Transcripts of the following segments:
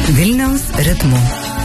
Vilniaus ritmu.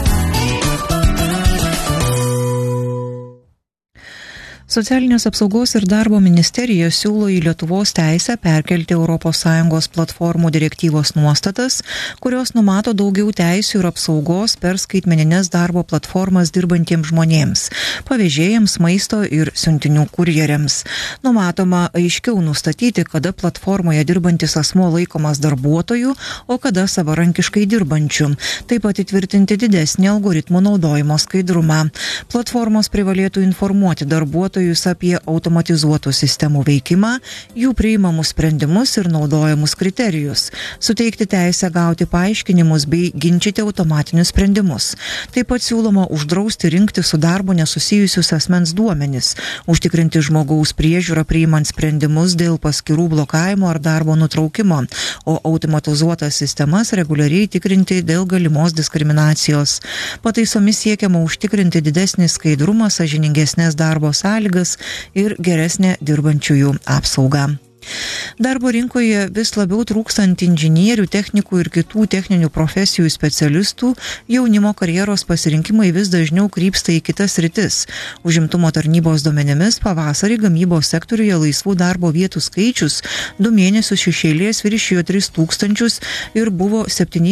Socialinės apsaugos ir darbo ministerija siūlo į Lietuvos teisę perkelti ES platformų direktyvos nuostatas, kurios numato daugiau teisių ir apsaugos per skaitmenines darbo platformas dirbantiems žmonėms, pavežėjams, maisto ir siuntinių kurjeriams. Numatoma aiškiau nustatyti, kada platformoje dirbantis asmuo laikomas darbuotoju, o kada savarankiškai dirbančiu. Taip pat įtvirtinti didesnį algoritmų naudojimo skaidrumą. Platformos privalėtų informuoti darbuotojus apie automatizuotų sistemų veikimą, jų priimamus sprendimus ir naudojamus kriterijus, suteikti teisę gauti paaiškinimus bei ginčyti automatinius sprendimus. Taip pat siūloma uždrausti rinkti su darbu nesusijusius asmens duomenis, užtikrinti žmogaus priežiūrą priimant sprendimus dėl paskyrų blokavimo ar darbo nutraukimo, o automatizuotas sistemas reguliariai tikrinti dėl galimos diskriminacijos. Pataisomis siekiama užtikrinti didesnį skaidrumą, sąžiningesnės darbo sąlygas ir geresnę dirbančiųjų apsaugą. Darbo rinkoje vis labiau trūkstant inžinierių, technikų ir kitų techninių profesijų specialistų, jaunimo karjeros pasirinkimai vis dažniau krypsta į kitas sritis. Užimtumo tarnybos duomenimis pavasarį gamybos sektoriuje laisvų darbo vietų skaičius 2 mėnesius iš eilės viršijo 3000 ir buvo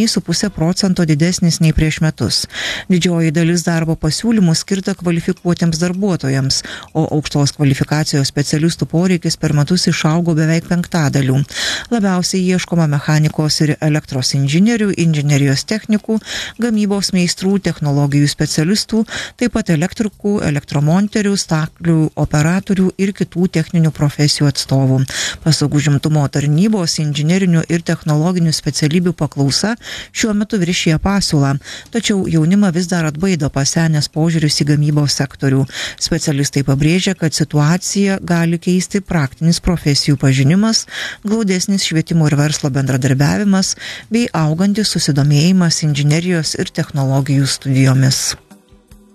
7,5% didesnis nei prieš metus. Didžioji dalis darbo pasiūlymų skirta kvalifikuotiems darbuotojams, o aukštos kvalifikacijos specialistų poreikis per metus išaugo beveik 5%. Labiausiai ieškoma mechanikos ir elektros inžinierių, inžinerijos technikų, gamybos meistrų, technologijų specialistų, taip pat elektrikų, elektromonterių, staklių operatorių ir kitų techninių profesijų atstovų. Pasak užimtumo tarnybos, inžinerinių ir technologinių specialybių paklausa šiuo metu viršija pasiūlą, tačiau jaunimą vis dar atbaido pasenęs požiūris į gamybos sektorių. Specialistai pabrėžia, kad situaciją gali keisti praktinis profesijų pažinimas, glaudesnis švietimo ir verslo bendradarbiavimas bei augantis susidomėjimas inžinerijos ir technologijų studijomis.